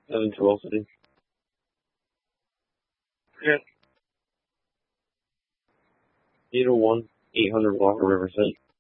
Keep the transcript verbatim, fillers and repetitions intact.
seven twelve City. Yeah. eight oh one, eight hundred Walker River City.